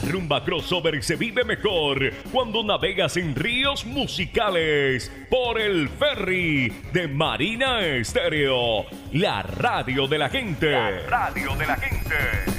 rumba crossover se vive mejor cuando navegas en ríos musicales por el ferry de Marina Estéreo, la radio de la gente. La radio de la gente.